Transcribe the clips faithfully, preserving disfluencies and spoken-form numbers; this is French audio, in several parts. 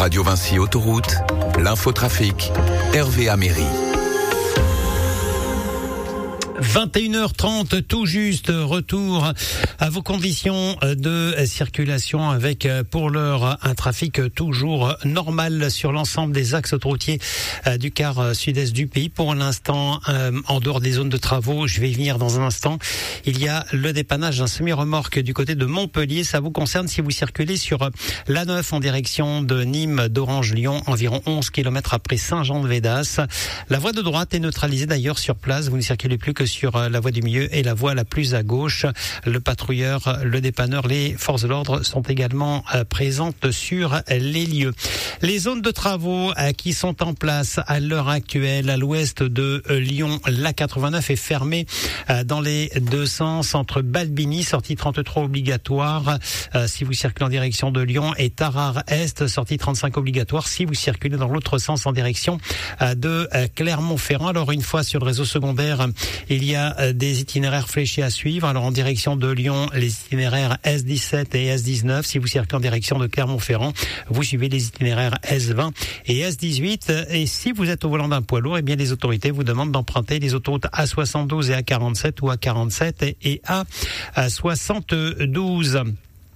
Radio Vinci Autoroute, l'infotrafic, Hervé Améry. vingt et une heures trente, tout juste, retour à vos conditions de circulation avec pour l'heure un trafic toujours normal sur l'ensemble des axes autoroutiers du quart sud-est du pays. Pour l'instant, en dehors des zones de travaux, je vais y venir dans un instant, il y a le dépannage d'un semi-remorque du côté de Montpellier. Ça vous concerne si vous circulez sur l'A neuf en direction de Nîmes, d'Orange-Lyon, environ onze kilomètres après Saint-Jean-de-Védas. La voie de droite est neutralisée d'ailleurs sur place, vous ne circulez plus que sur la voie du milieu et la voie la plus à gauche. Le patrouilleur, le dépanneur, les forces de l'ordre sont également présentes sur les lieux. Les zones de travaux qui sont en place à l'heure actuelle à l'ouest de Lyon, l'A quatre-vingt-neuf est fermée dans les deux sens entre Balbini, sortie trente-trois obligatoire si vous circulez en direction de Lyon, et Tarare Est, sortie trente-cinq obligatoire si vous circulez dans l'autre sens en direction de Clermont-Ferrand. Alors une fois sur le réseau secondaire, il y a des itinéraires fléchés à suivre. Alors en direction de Lyon, les itinéraires S dix-sept et S dix-neuf. Si vous circulez en direction de Clermont-Ferrand, vous suivez les itinéraires S vingt et S dix-huit. Et si vous êtes au volant d'un poids lourd, eh bien les autorités vous demandent d'emprunter les autoroutes A soixante-douze et A quarante-sept ou A quarante-sept et A soixante-douze.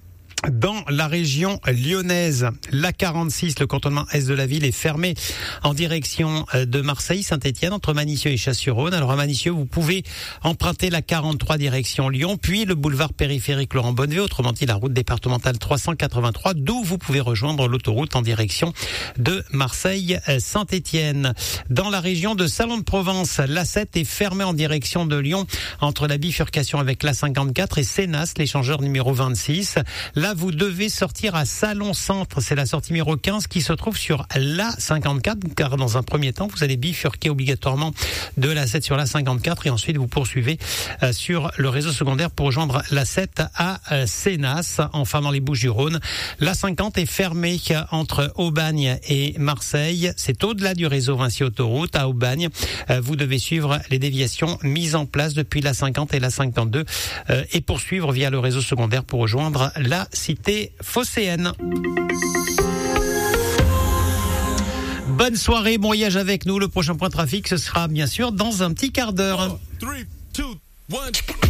Dans la région lyonnaise, l'A quarante-six, le cantonnement est de la ville, est fermé en direction de Marseille, Saint-Étienne, entre Manicieux et Chasse-sur-Rhône. Alors à Manicieux, vous pouvez emprunter la quarante-trois direction Lyon, puis le boulevard périphérique Laurent Bonnevet, autrement dit la route départementale trois cent quatre-vingt-trois, d'où vous pouvez rejoindre l'autoroute en direction de Marseille-Saint-Étienne. Dans la région de Salon de Provence, l'A sept est fermé en direction de Lyon, entre la bifurcation avec l'A cinquante-quatre et Sénas, l'échangeur numéro vingt-six. Là, vous devez sortir à Salon Centre, c'est la sortie numéro quinze qui se trouve sur l'A cinquante-quatre, car dans un premier temps, vous allez bifurquer obligatoirement de l'A sept sur l'A cinquante-quatre et ensuite vous poursuivez euh, sur le réseau secondaire pour rejoindre l'A sept à euh, Sénas. Enfin, dans les Bouches-du-Rhône, l'A cinquante est fermée entre Aubagne et Marseille. C'est au-delà du réseau Vinci Autoroute. À Aubagne, euh, vous devez suivre les déviations mises en place depuis l'A cinquante et l'A cinquante-deux euh, et poursuivre via le réseau secondaire pour rejoindre la cité phocéenne. Bonne soirée, bon voyage avec nous. Le prochain point trafic, ce sera bien sûr dans un petit quart d'heure.